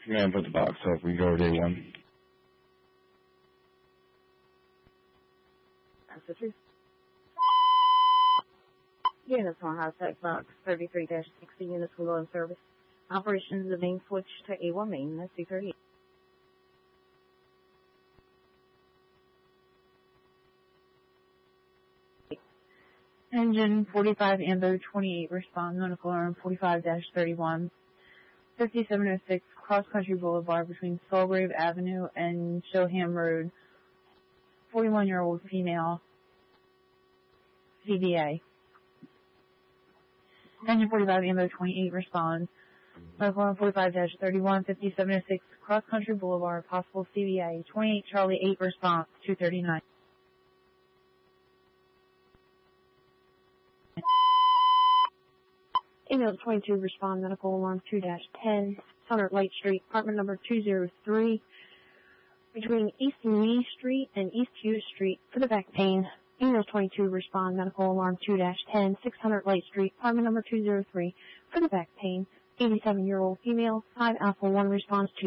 Man, put the box up. We go day one. That's the truth. Units on High Tech Box 33-60 units will go in service. Operations of main switch to A1 main. That's C38. Engine 45 Ambo 28 respond. Medical alarm 45-31. 5706 Cross Country Boulevard between Solgrave Avenue and Shoham Road. 41-year-old female. CVA. Engine 45 Ambo 28 responds. Medical alarm 45-31. 5706 Cross Country Boulevard. Possible CVA. 28 Charlie 8 response. 239. Email 22 respond. Medical alarm 2-10. 600 Light Street, apartment number 203, between East Lee Street and East Hughes Street for the back pain. Email 22 respond. Medical alarm 2-10. 600 Light Street, apartment number 203 for the back pain. 87-year-old female. 5 Alpha 1 response to